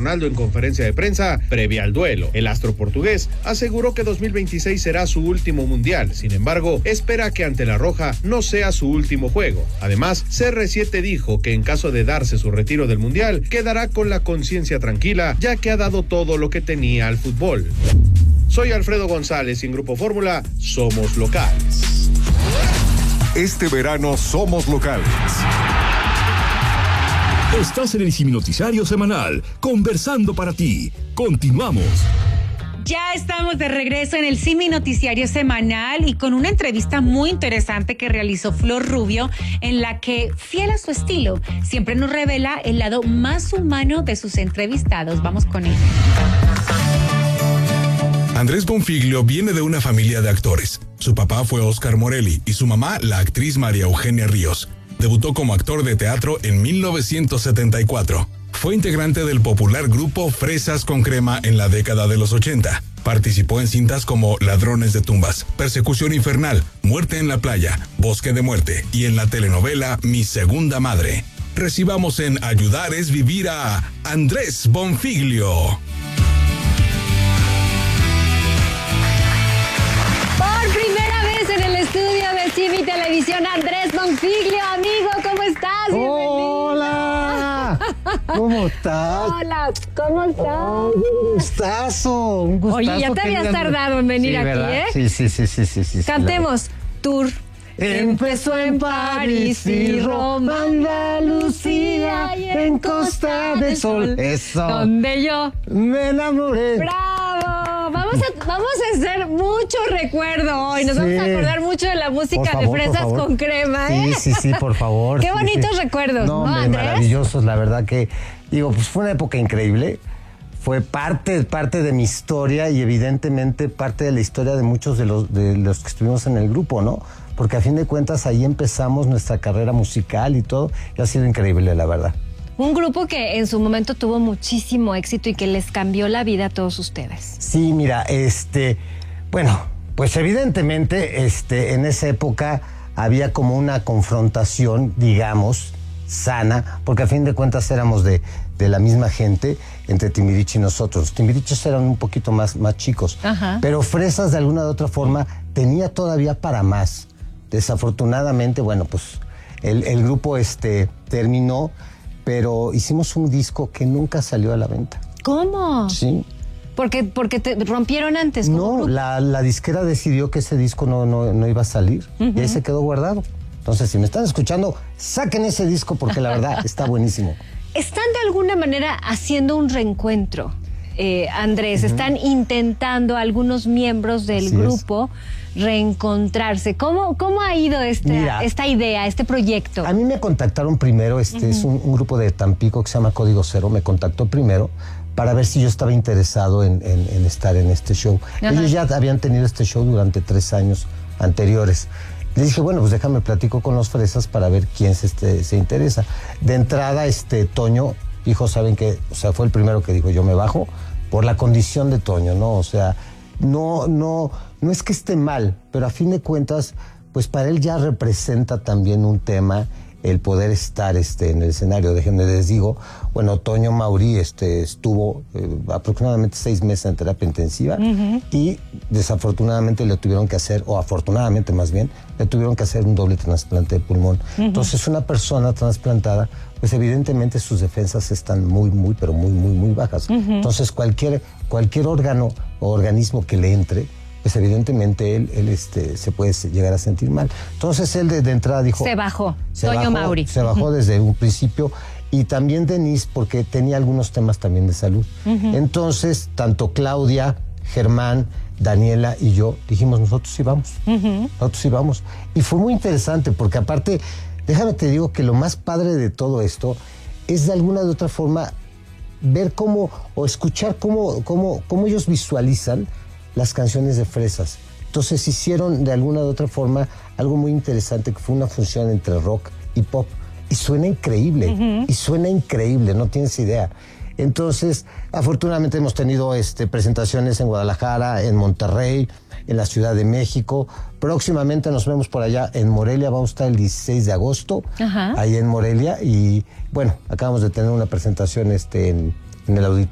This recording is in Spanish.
Ronaldo en conferencia de prensa previa al duelo. El astro portugués aseguró que 2026 será su último mundial, sin embargo, espera que ante la Roja no sea su último juego. Además, CR7 dijo que en caso de darse su retiro del mundial, quedará con la conciencia tranquila, ya que ha dado todo lo que tenía al fútbol. Soy Alfredo González y en Grupo Fórmula somos locales. Este verano somos locales. Estás en el Simi Noticiario Semanal, conversando para ti. Continuamos. Ya estamos de regreso en el Simi Noticiario Semanal y con una entrevista muy interesante que realizó Flor Rubio, en la que, fiel a su estilo, siempre nos revela el lado más humano de sus entrevistados. Vamos con ella. Andrés Bonfiglio viene de una familia de actores. Su papá fue Oscar Morelli y su mamá, la actriz María Eugenia Ríos. Debutó como actor de teatro en 1974. Fue integrante del popular grupo Fresas con Crema en la década de los 80. Participó en cintas como Ladrones de Tumbas, Persecución Infernal, Muerte en la Playa, Bosque de Muerte y en la telenovela Mi Segunda Madre. Recibamos en Ayudar es Vivir a Andrés Bonfiglio. Simi Televisión, Andrés Bonfiglio, amigo, ¿cómo estás? ¡Hola! ¿Cómo estás? Hola, ¿cómo estás? Un gustazo, un gustazo. Oye, ya te habías tardado en venir aquí, ¿verdad? ¿eh? Sí. Cantemos, Tour. Empezó en París y Roma, Andalucía y en Costa del Sol. Eso. Donde yo me enamoré. ¡Bravo! Vamos a hacer mucho recuerdo hoy. Nos vamos a acordar mucho de la música de Fresas con Crema, ¿eh? Sí, por favor. Qué bonitos recuerdos, ¿no, Andrés? Maravillosos, la verdad que, pues fue una época increíble. Fue parte de mi historia y evidentemente parte de la historia de muchos de los que estuvimos en el grupo, ¿no? Porque a fin de cuentas ahí empezamos nuestra carrera musical y todo, y ha sido increíble, la verdad. Un grupo que en su momento tuvo muchísimo éxito y que les cambió la vida a todos ustedes. Sí, mira, bueno, pues evidentemente en esa época había como una confrontación, digamos, sana, porque a fin de cuentas éramos de la misma gente entre Timbiriche y nosotros. Los Timbiriches eran un poquito más chicos, pero Fresas de alguna u otra forma tenía todavía para más. Desafortunadamente, bueno, pues el grupo terminó, pero hicimos un disco que nunca salió a la venta. ¿Cómo? Sí. Porque te rompieron antes. No, la disquera decidió que ese disco no iba a salir y ahí se quedó guardado. Entonces, si me están escuchando, saquen ese disco porque la verdad está buenísimo. ¿Están de alguna manera haciendo un reencuentro, Andrés? ¿Están intentando algunos miembros del grupo reencontrarse? ¿Cómo ha ido esta idea, este proyecto? A mí me contactaron primero, es un grupo de Tampico que se llama Código Cero, me contactó primero para ver si yo estaba interesado en estar en este show. Ellos ya habían tenido este show durante 3 años anteriores. Les dije, bueno, pues déjame platico con los Fresas para ver quién se interesa. De entrada, Toño dijo, ¿saben qué? O sea, fue el primero que dijo, yo me bajo por la condición de Toño, ¿no? O sea, no es que esté mal, pero a fin de cuentas, pues para él ya representa también un tema el poder estar en el escenario. Déjenme les digo, bueno, Toño Mauri estuvo aproximadamente 6 meses en terapia intensiva y desafortunadamente le tuvieron que hacer, o afortunadamente más bien, le tuvieron que hacer un doble trasplante de pulmón. Entonces una persona trasplantada, pues evidentemente sus defensas están muy bajas. Entonces cualquier órgano o organismo que le entre, pues evidentemente él se puede llegar a sentir mal. Entonces él de entrada dijo... Se bajó, Toño Mauri. Se bajó desde un principio, y también Denise, porque tenía algunos temas también de salud. Entonces, tanto Claudia, Germán, Daniela y yo dijimos, nosotros sí vamos. Y fue muy interesante, porque aparte, déjame te digo que lo más padre de todo esto es de alguna de otra forma ver cómo, o escuchar cómo ellos visualizan las canciones de Fresas. Entonces hicieron de alguna u otra forma algo muy interesante, que fue una fusión entre rock y pop. Y suena increíble, no tienes idea. Entonces, afortunadamente hemos tenido presentaciones en Guadalajara, en Monterrey, en la Ciudad de México. Próximamente nos vemos por allá en Morelia, vamos a estar el 16 de agosto, ahí en Morelia. Y bueno, acabamos de tener una presentación en el auditorio